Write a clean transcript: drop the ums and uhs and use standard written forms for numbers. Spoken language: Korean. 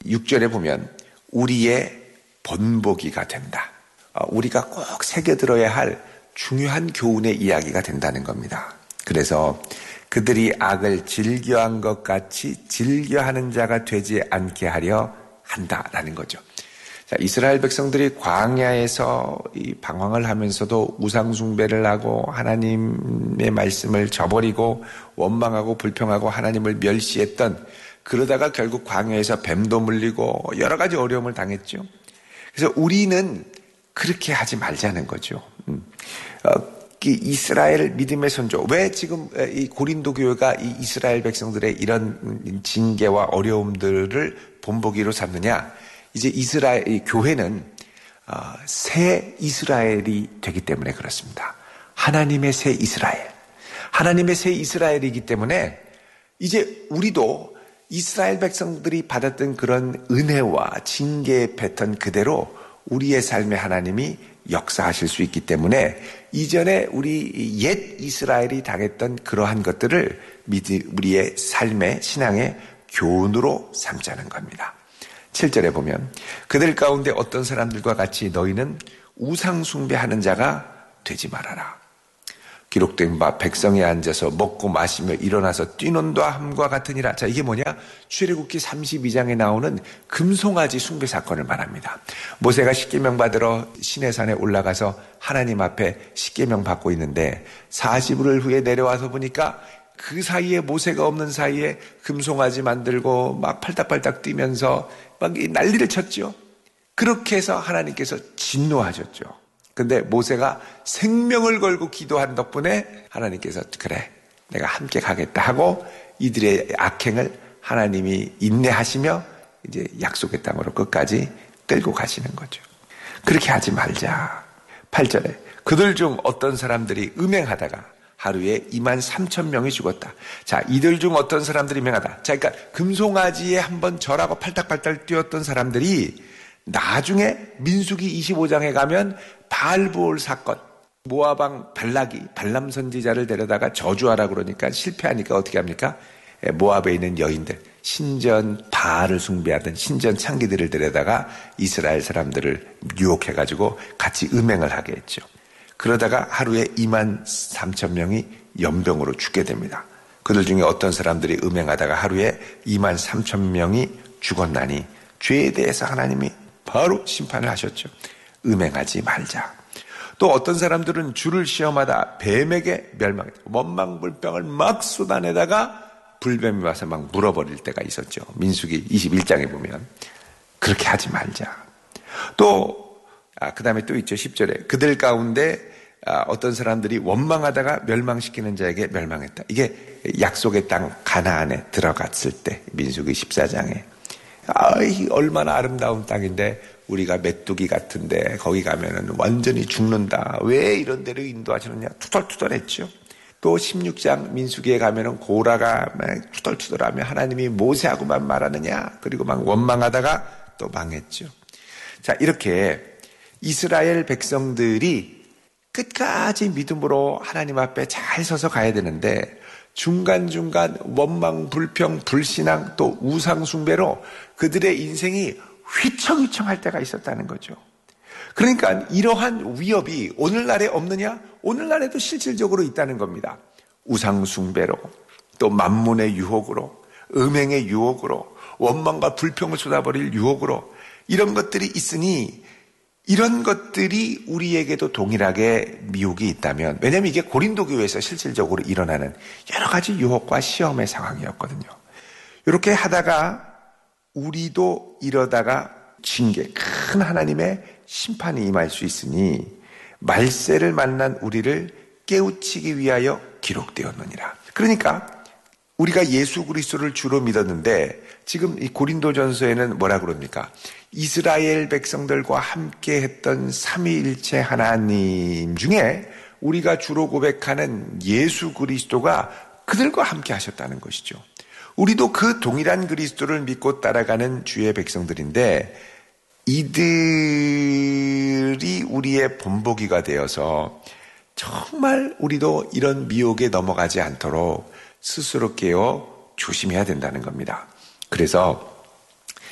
6절에 보면 우리의 본보기가 된다. 우리가 꼭 새겨들어야 할 중요한 교훈의 이야기가 된다는 겁니다. 그래서 그들이 악을 즐겨한 것 같이 즐겨하는 자가 되지 않게 하려 한다라는 거죠. 자, 이스라엘 백성들이 광야에서 이 방황을 하면서도 우상숭배를 하고 하나님의 말씀을 저버리고 원망하고 불평하고 하나님을 멸시했던, 그러다가 결국 광야에서 뱀도 물리고 여러 가지 어려움을 당했죠. 그래서 우리는 그렇게 하지 말자는 거죠. 이스라엘 믿음의 선조, 왜 지금 이 고린도 교회가 이 이스라엘 백성들의 이런 징계와 어려움들을 본보기로 삼느냐? 이제 이스라엘 교회는 새 이스라엘이 되기 때문에 그렇습니다. 하나님의 새 이스라엘, 하나님의 새 이스라엘이기 때문에 이제 우리도 이스라엘 백성들이 받았던 그런 은혜와 징계의 패턴 그대로 우리의 삶에 하나님이 역사하실 수 있기 때문에 이전에 우리 옛 이스라엘이 당했던 그러한 것들을 우리의 삶의 신앙의 교훈으로 삼자는 겁니다. 7절에 보면 그들 가운데 어떤 사람들과 같이 너희는 우상 숭배하는 자가 되지 말아라. 기록된 바 백성에 앉아서 먹고 마시며 일어나서 뛰논다 함과 같으니라. 자, 이게 뭐냐? 출애굽기 32장에 나오는 금송아지 숭배 사건을 말합니다. 모세가 십계명 받으러 시내산에 올라가서 하나님 앞에 십계명 받고 있는데 40일 후에 내려와서 보니까 그 사이에, 모세가 없는 사이에 금송아지 만들고 막 팔딱팔딱 뛰면서 막 난리를 쳤죠. 그렇게 해서 하나님께서 진노하셨죠. 근데 모세가 생명을 걸고 기도한 덕분에 하나님께서 그래, 내가 함께 가겠다 하고 이들의 악행을 하나님이 인내하시며 이제 약속의 땅으로 끝까지 끌고 가시는 거죠. 그렇게 하지 말자. 8절에 그들 중 어떤 사람들이 음행하다가 하루에 23,000명이 죽었다. 자, 이들 중 어떤 사람들이 음행하다. 자, 그러니까 금송아지에 한번 절하고 팔딱팔딱 뛰었던 사람들이 나중에 민수기 25장에 가면 바알브올 사건, 모압왕 발락이 발람 선지자를 데려다가 저주하라 그러니까 실패하니까 어떻게 합니까? 모압에 있는 여인들, 신전 바알을 숭배하던 신전 창기들을 데려다가 이스라엘 사람들을 유혹해가지고 같이 음행을 하게 했죠. 그러다가 하루에 23,000명이 연병으로 죽게 됩니다. 그들 중에 어떤 사람들이 음행하다가 하루에 23,000명이 죽었나니 죄에 대해서 하나님이 바로 심판을 하셨죠. 음행하지 말자. 또 어떤 사람들은 주를 시험하다 뱀에게 멸망했다. 원망불평을 막 쏟아내다가 불뱀이 와서 막 물어버릴 때가 있었죠. 민수기 21장에 보면. 그렇게 하지 말자. 또 그 다음에 또 있죠. 10절에 그들 가운데 어떤 사람들이 원망하다가 멸망시키는 자에게 멸망했다. 이게 약속의 땅 가나안에 들어갔을 때 민수기 14장에 얼마나 아름다운 땅인데 우리가 메뚜기 같은데 거기 가면은 완전히 죽는다. 왜 이런 데로 인도하시느냐. 투덜투덜했죠. 또 16장 민수기에 가면은 고라가 막 투덜투덜하며 하나님이 모세하고만 말하느냐. 그리고 막 원망하다가 또 망했죠. 자, 이렇게 이스라엘 백성들이 끝까지 믿음으로 하나님 앞에 잘 서서 가야 되는데 중간중간 원망, 불평, 불신앙 또 우상숭배로 그들의 인생이 휘청휘청할 때가 있었다는 거죠. 그러니까 이러한 위협이 오늘날에 없느냐? 오늘날에도 실질적으로 있다는 겁니다. 우상숭배로 또 만문의 유혹으로 음행의 유혹으로 원망과 불평을 쏟아버릴 유혹으로 이런 것들이 있으니 이런 것들이 우리에게도 동일하게 미혹이 있다면, 왜냐하면 이게 고린도 교회에서 실질적으로 일어나는 여러 가지 유혹과 시험의 상황이었거든요. 이렇게 하다가 우리도 이러다가 징계, 큰 하나님의 심판이 임할 수 있으니 말세를 만난 우리를 깨우치기 위하여 기록되었느니라. 그러니까 우리가 예수 그리스도를 주로 믿었는데 지금 이 고린도전서에는 뭐라 그럽니까? 이스라엘 백성들과 함께 했던 삼위일체 하나님 중에 우리가 주로 고백하는 예수 그리스도가 그들과 함께 하셨다는 것이죠. 우리도 그 동일한 그리스도를 믿고 따라가는 주의 백성들인데 이들이 우리의 본보기가 되어서 정말 우리도 이런 미혹에 넘어가지 않도록 스스로 깨어 조심해야 된다는 겁니다. 그래서